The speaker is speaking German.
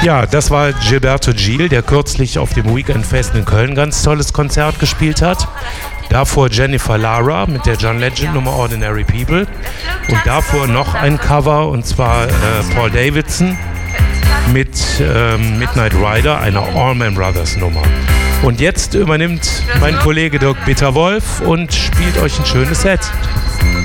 Ja, das war Gilberto Gil, der kürzlich auf dem Weekendfest in Köln ein ganz tolles Konzert gespielt hat. Davor Jennifer Lara mit der John Legend Nummer Ordinary People. Und davor noch ein Cover, und zwar Paul Davidson mit Midnight Rider, einer Allman Brothers Nummer. Und jetzt übernimmt mein Kollege Dirk Bitterwolf und spielt euch ein schönes Set.